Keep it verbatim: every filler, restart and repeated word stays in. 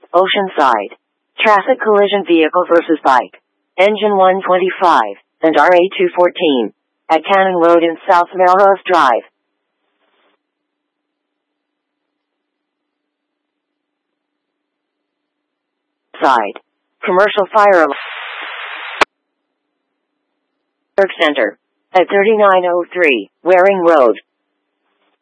Oceanside. Traffic collision vehicle versus bike. Engine one twenty-five and R A two fourteen. At Cannon Road in South Melrose Drive. Side. Commercial fire alarm center. At thirty-nine oh three, Waring Road.